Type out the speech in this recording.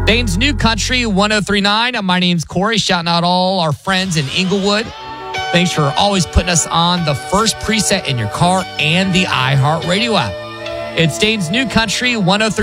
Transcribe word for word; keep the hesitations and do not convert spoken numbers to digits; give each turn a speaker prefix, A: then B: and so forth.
A: Dane's New Country one oh three point nine. My name's Corey, shouting out all our friends in Inglewood. Thanks for always putting us on the first preset in your car and the iHeartRadio app. It's Dane's New Country one oh three point nine.